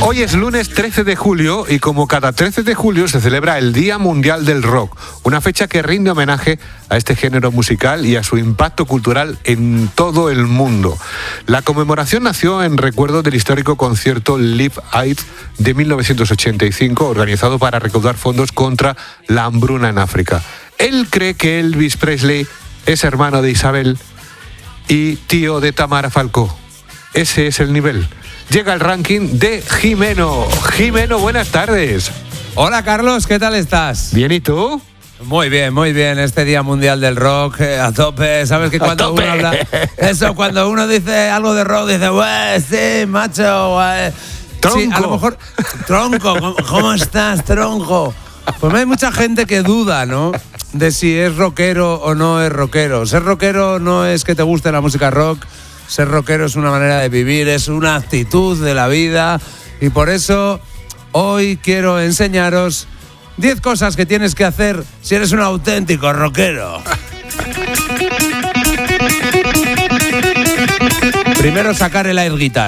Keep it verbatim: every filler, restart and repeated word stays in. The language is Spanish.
Hoy es lunes trece de julio y como cada trece de julio se celebra el Día Mundial del Rock, una fecha que rinde homenaje a este género musical y a su impacto cultural en todo el mundo. La conmemoración nació en recuerdo del histórico concierto Live Aid de mil novecientos ochenta y cinco, organizado para recaudar fondos contra la hambruna en África. Él cree que Elvis Presley es hermano de Isabel y tío de Tamara Falcó. Ese es el nivel. Llega el ranking de Jimeno. Jimeno, buenas tardes. Hola Carlos, ¿qué tal estás? Bien, ¿y tú? Muy bien, muy bien. Este Día Mundial del Rock, eh, a tope. ¿Sabes que cuando uno habla... Eso, cuando uno dice algo de rock, dice, güey, sí, macho, güey. Tronco. Sí, a lo mejor... Tronco, ¿cómo, cómo estás, tronco? Pues hay mucha gente que duda, ¿no?, de si es rockero o no es rockero. Ser rockero no es que te guste la música rock. Ser rockero es una manera de vivir, es una actitud de la vida. Y por eso hoy quiero enseñaros diez cosas que tienes que hacer si eres un auténtico rockero. Primero, sacar el air guitar.